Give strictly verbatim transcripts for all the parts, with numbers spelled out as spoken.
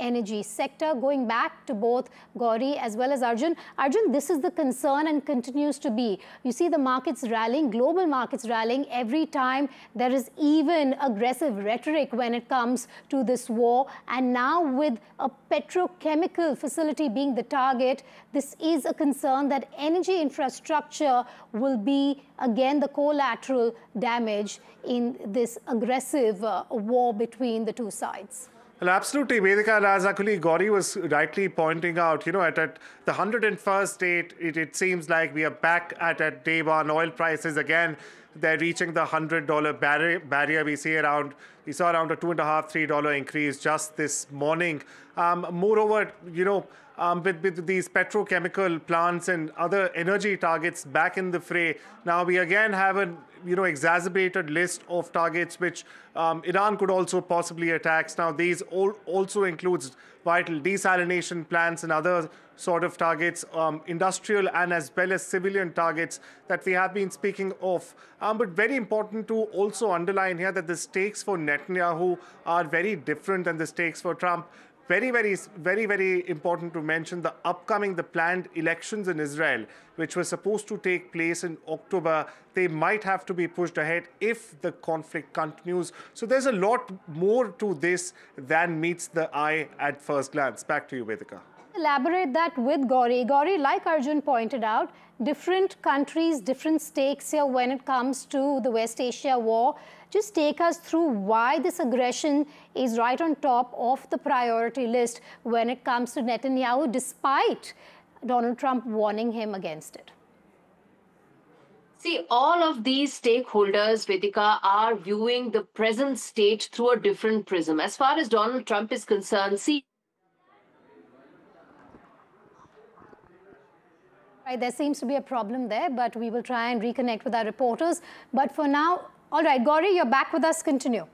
energy sector. Going back to both Gauri as well as Arjun. Arjun, this is the concern and continues to be. You see the markets rallying, global markets rallying every time there is even aggressive rhetoric when it comes to this war. And now with a petrochemical facility being the target, this is a concern that energy infrastructure will be again the collateral damage in this aggressive uh, war between the two sides. Well, absolutely, Vedika, and as actually Gauri was rightly pointing out, you know, at, at the one hundred first date, it, it seems like we are back at, at day one. Oil prices, again, they're reaching the one hundred dollar barrier, barrier. We see around, we saw around a two and a half, three dollar increase just this morning. Um, moreover, you know, Um, with, with these petrochemical plants and other energy targets back in the fray. Now we again have a you know exacerbated list of targets which um, Iran could also possibly attack. Now these all also includes vital desalination plants and other sort of targets, um, industrial and as well as civilian targets that we have been speaking of. Um, but very important to also underline here that the stakes for Netanyahu are very different than the stakes for Trump. Very, very, very, very important to mention the upcoming, the planned elections in Israel, which were supposed to take place in October. They might have to be pushed ahead if the conflict continues. So there's a lot more to this than meets the eye at first glance. Back to you, Vedika. Elaborate that with Gauri. Gauri, like Arjun pointed out, different countries, different stakes here when it comes to the West Asia war. Just take us through why this aggression is right on top of the priority list when it comes to Netanyahu, despite Donald Trump warning him against it. See, all of these stakeholders, Vedika, are viewing the present state through a different prism. As far as Donald Trump is concerned, see, Right, there seems to be a problem there, but we will try and reconnect with our reporters. But for now, all right, Gauri, you're back with us. Continue.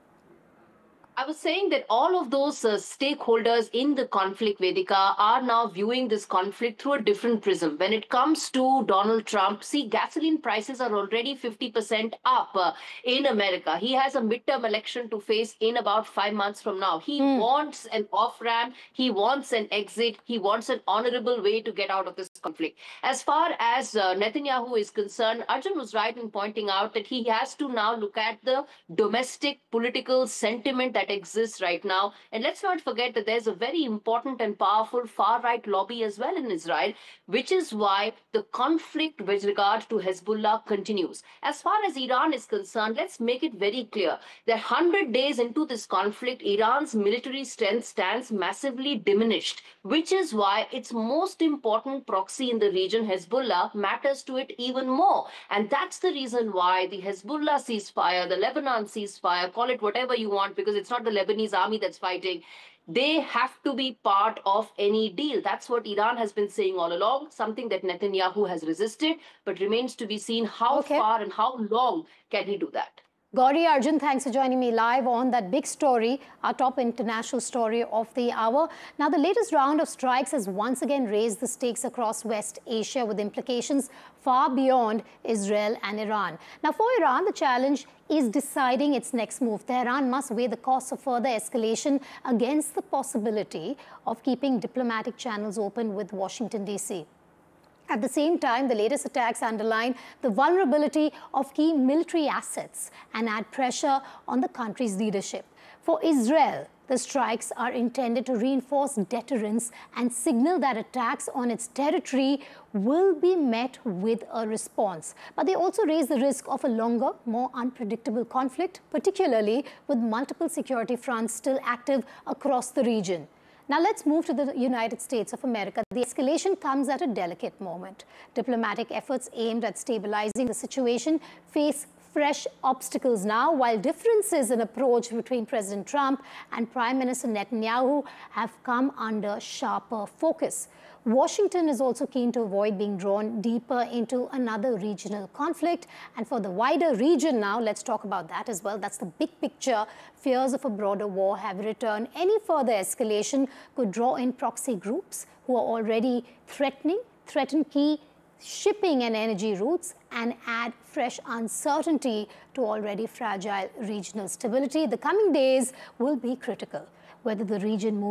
I was saying that all of those uh, stakeholders in the conflict, Vedika, are now viewing this conflict through a different prism. When it comes to Donald Trump, see, gasoline prices are already fifty percent up uh, in America. He has a midterm election to face in about five months from now. He mm. wants an off-ramp. He wants an exit. He wants an honorable way to get out of this conflict. As far as uh, Netanyahu is concerned, Arjun was right in pointing out that he has to now look at the domestic political sentiment that that exists right now. And let's not forget that there's a very important and powerful far-right lobby as well in Israel, which is why the conflict with regard to Hezbollah continues. As far as Iran is concerned, let's make it very clear that one hundred days into this conflict, Iran's military strength stands massively diminished, which is why its most important proxy in the region, Hezbollah, matters to it even more. And that's the reason why the Hezbollah ceasefire, the Lebanon ceasefire, call it whatever you want, because it's not the Lebanese army that's fighting. They have to be part of any deal. That's what Iran has been saying all along, something that Netanyahu has resisted, but remains to be seen how okay. far and how long can he do that. Gauri, Arjun, thanks for joining me live on that big story, our top international story of the hour. Now, the latest round of strikes has once again raised the stakes across West Asia with implications far beyond Israel and Iran. Now, for Iran, the challenge is deciding its next move. Tehran must weigh the costs of further escalation against the possibility of keeping diplomatic channels open with Washington, D C At the same time, the latest attacks underline the vulnerability of key military assets and add pressure on the country's leadership. For Israel, the strikes are intended to reinforce deterrence and signal that attacks on its territory will be met with a response. But they also raise the risk of a longer, more unpredictable conflict, particularly with multiple security fronts still active across the region. Now let's move to the United States of America. The escalation comes at a delicate moment. Diplomatic efforts aimed at stabilizing the situation face fresh obstacles now, while differences in approach between President Trump and Prime Minister Netanyahu have come under sharper focus. Washington is also keen to avoid being drawn deeper into another regional conflict. And for the wider region now, let's talk about that as well. That's the big picture. Fears of a broader war have returned. Any further escalation could draw in proxy groups who are already threatening, threaten key shipping and energy routes, and add fresh uncertainty to already fragile regional stability. The coming days will be critical. Whether the region moves